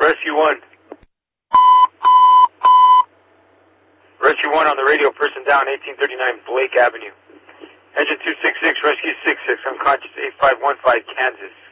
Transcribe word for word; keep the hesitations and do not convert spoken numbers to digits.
Rescue one. Rescue one on the radio, person down, eighteen thirty-nine Blake Avenue. Engine two six six, rescue six six, unconscious eight five one five, Kansas.